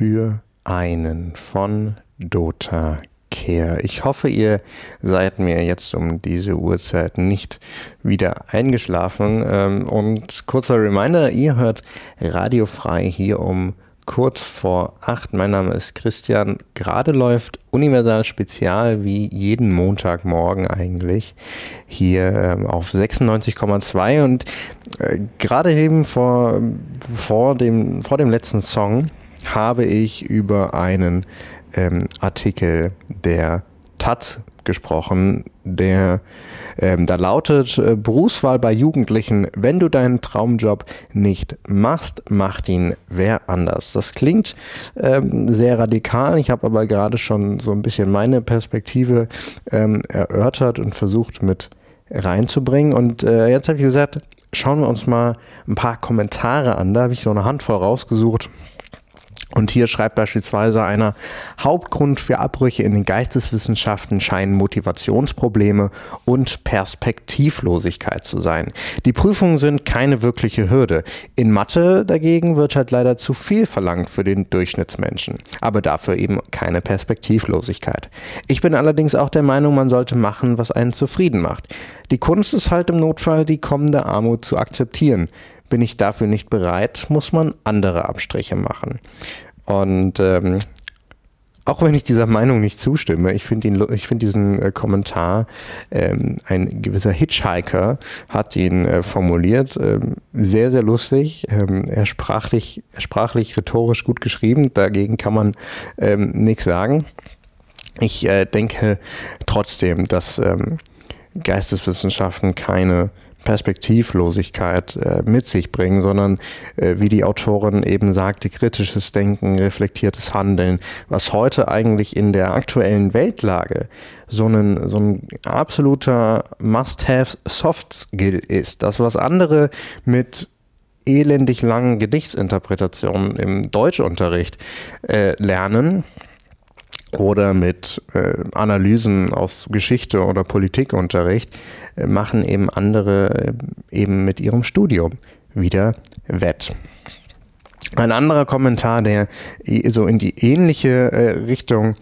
für einen von Dota Kehr. Ich hoffe, ihr seid mir jetzt um diese Uhrzeit nicht wieder eingeschlafen. Und kurzer Reminder, ihr hört Radio Frei hier um kurz vor 8. Mein Name ist Christian. Gerade läuft Universal Spezial wie jeden Montagmorgen eigentlich hier auf 96,2 und gerade eben vor dem letzten Song habe ich über einen Artikel der Taz gesprochen, der da lautet: Berufswahl bei Jugendlichen, wenn du deinen Traumjob nicht machst, macht ihn wer anders. Das klingt sehr radikal, ich habe aber gerade schon so ein bisschen meine Perspektive erörtert und versucht mit reinzubringen und jetzt habe ich gesagt, schauen wir uns mal ein paar Kommentare an, da habe ich so eine Handvoll rausgesucht. Und hier schreibt beispielsweise einer: Hauptgrund für Abbrüche in den Geisteswissenschaften scheinen Motivationsprobleme und Perspektivlosigkeit zu sein. Die Prüfungen sind keine wirkliche Hürde. In Mathe dagegen wird halt leider zu viel verlangt für den Durchschnittsmenschen. Aber dafür eben keine Perspektivlosigkeit. Ich bin allerdings auch der Meinung, man sollte machen, was einen zufrieden macht. Die Kunst ist halt im Notfall, die kommende Armut zu akzeptieren. Bin ich dafür nicht bereit, muss man andere Abstriche machen. Und auch wenn ich dieser Meinung nicht zustimme, ich finde diesen Kommentar, ein gewisser Hitchhiker hat ihn formuliert, sehr, sehr lustig, er sprachlich rhetorisch gut geschrieben, dagegen kann man nichts sagen. Ich denke trotzdem, dass Geisteswissenschaften keine Perspektivlosigkeit mit sich bringen, sondern wie die Autorin eben sagte, kritisches Denken, reflektiertes Handeln, was heute eigentlich in der aktuellen Weltlage so ein absoluter Must-have-Soft-Skill ist. Das, was andere mit elendig langen Gedichtsinterpretationen im Deutschunterricht lernen, oder mit Analysen aus Geschichte oder Politikunterricht, machen eben andere eben mit ihrem Studium wieder wett. Ein anderer Kommentar, der so in die ähnliche Richtung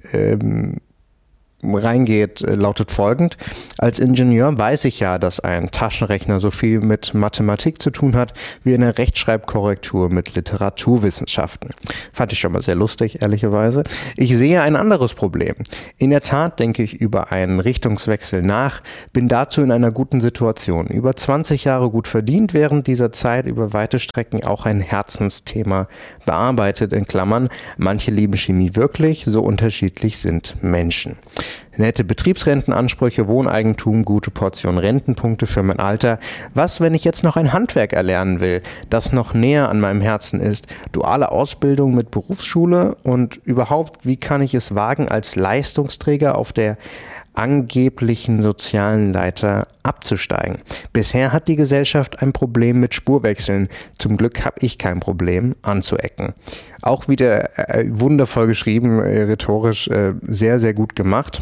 reingeht, lautet folgend: Als Ingenieur weiß ich ja, dass ein Taschenrechner so viel mit Mathematik zu tun hat, wie eine Rechtschreibkorrektur mit Literaturwissenschaften. Fand ich schon mal sehr lustig, ehrlicherweise. Ich sehe ein anderes Problem. In der Tat denke ich über einen Richtungswechsel nach, bin dazu in einer guten Situation. Über 20 Jahre gut verdient, während dieser Zeit über weite Strecken auch ein Herzensthema bearbeitet, in Klammern, manche lieben Chemie wirklich, so unterschiedlich sind Menschen. Nette Betriebsrentenansprüche, Wohneigentum, gute Portion Rentenpunkte für mein Alter. Was, wenn ich jetzt noch ein Handwerk erlernen will, das noch näher an meinem Herzen ist? Duale Ausbildung mit Berufsschule und überhaupt, wie kann ich es wagen, als Leistungsträger auf der angeblichen sozialen Leiter abzusteigen? Bisher hat die Gesellschaft ein Problem mit Spurwechseln. Zum Glück habe ich kein Problem anzuecken. Auch wieder wundervoll geschrieben, rhetorisch sehr, sehr gut gemacht.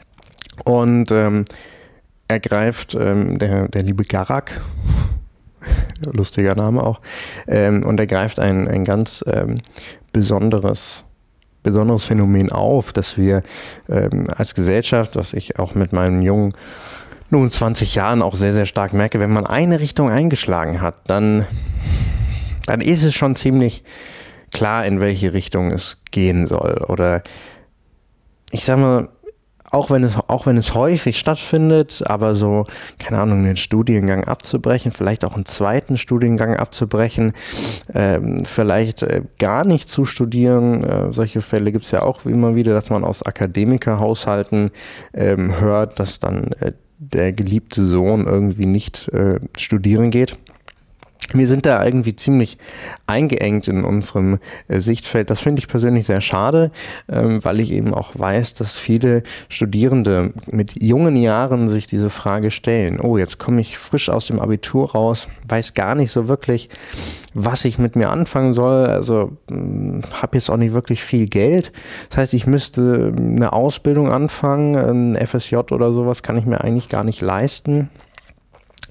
Und er greift, der liebe Garak, lustiger Name auch, und er greift ein ganz besonderes Phänomen auf, dass wir als Gesellschaft, was ich auch mit meinen jungen, nun 20 Jahren auch sehr, sehr stark merke, wenn man eine Richtung eingeschlagen hat, dann ist es schon ziemlich klar, in welche Richtung es gehen soll. Oder ich sag mal, auch wenn es häufig stattfindet, aber so, keine Ahnung, einen Studiengang abzubrechen, vielleicht auch einen zweiten Studiengang abzubrechen, vielleicht gar nicht zu studieren. Solche Fälle gibt es ja auch immer wieder, dass man aus Akademikerhaushalten hört, dass dann der geliebte Sohn irgendwie nicht studieren geht. Wir sind da irgendwie ziemlich eingeengt in unserem Sichtfeld. Das finde ich persönlich sehr schade, weil ich eben auch weiß, dass viele Studierende mit jungen Jahren sich diese Frage stellen. Oh, jetzt komme ich frisch aus dem Abitur raus, weiß gar nicht so wirklich, was ich mit mir anfangen soll. Also habe jetzt auch nicht wirklich viel Geld. Das heißt, ich müsste eine Ausbildung anfangen, ein FSJ oder sowas kann ich mir eigentlich gar nicht leisten.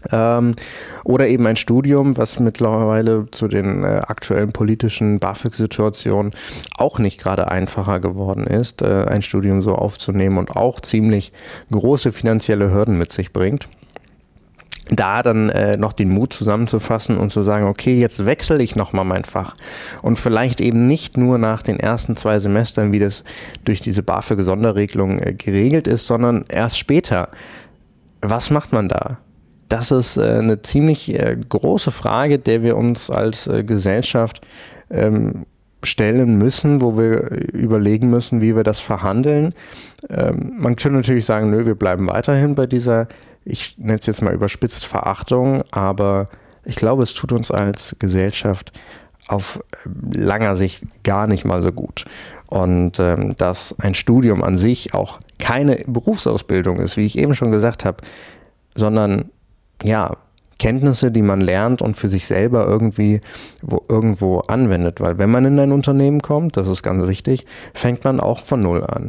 Oder eben ein Studium, was mittlerweile zu den aktuellen politischen BAföG-Situationen auch nicht gerade einfacher geworden ist, ein Studium so aufzunehmen und auch ziemlich große finanzielle Hürden mit sich bringt. Da dann noch den Mut zusammenzufassen und zu sagen, okay, jetzt wechsle ich nochmal mein Fach und vielleicht eben nicht nur nach den ersten 2 Semestern, wie das durch diese BAföG-Sonderregelung geregelt ist, sondern erst später. Was macht man da? Das ist eine ziemlich große Frage, der wir uns als Gesellschaft stellen müssen, wo wir überlegen müssen, wie wir das verhandeln. Man könnte natürlich sagen, nö, wir bleiben weiterhin bei dieser, ich nenne es jetzt mal überspitzt, Verachtung, aber ich glaube, es tut uns als Gesellschaft auf langer Sicht gar nicht mal so gut. Und dass ein Studium an sich auch keine Berufsausbildung ist, wie ich eben schon gesagt habe, sondern ja, Kenntnisse, die man lernt und für sich selber irgendwo anwendet. Weil wenn man in ein Unternehmen kommt, das ist ganz wichtig, fängt man auch von Null an.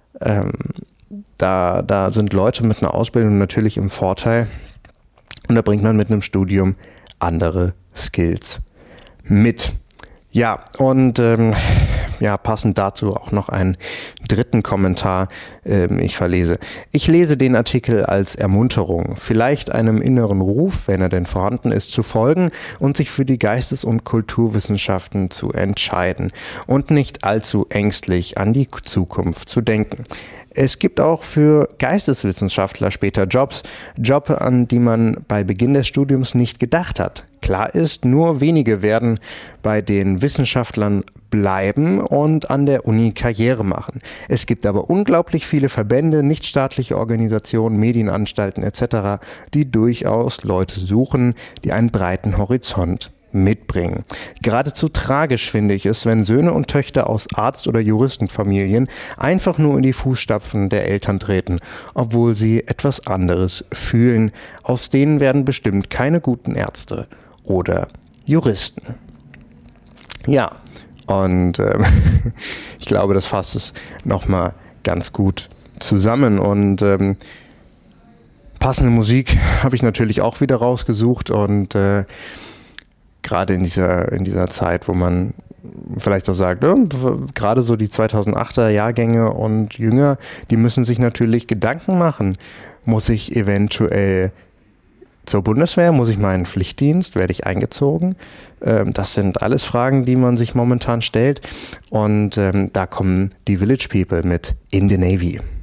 Da sind Leute mit einer Ausbildung natürlich im Vorteil und da bringt man mit einem Studium andere Skills mit. Ja, und passend dazu auch noch einen dritten Kommentar, ich verlese. Ich lese den Artikel als Ermunterung, vielleicht einem inneren Ruf, wenn er denn vorhanden ist, zu folgen und sich für die Geistes- und Kulturwissenschaften zu entscheiden und nicht allzu ängstlich an die Zukunft zu denken. Es gibt auch für Geisteswissenschaftler später Jobs, an die man bei Beginn des Studiums nicht gedacht hat. Klar ist, nur wenige werden bei den Wissenschaftlern bleiben und an der Uni Karriere machen. Es gibt aber unglaublich viele Verbände, nichtstaatliche Organisationen, Medienanstalten etc., die durchaus Leute suchen, die einen breiten Horizont mitbringen. Geradezu tragisch finde ich es, wenn Söhne und Töchter aus Arzt- oder Juristenfamilien einfach nur in die Fußstapfen der Eltern treten, obwohl sie etwas anderes fühlen. Aus denen werden bestimmt keine guten Ärzte oder Juristen. Ja, und ich glaube, das fasst es nochmal ganz gut zusammen. Und passende Musik habe ich natürlich auch wieder rausgesucht und gerade in dieser Zeit, wo man vielleicht auch sagt, gerade so die 2008er Jahrgänge und jünger, die müssen sich natürlich Gedanken machen. Muss ich eventuell zur Bundeswehr? Muss ich meinen Pflichtdienst? Werde ich eingezogen? Das sind alles Fragen, die man sich momentan stellt. Und da kommen die Village People mit In the Navy.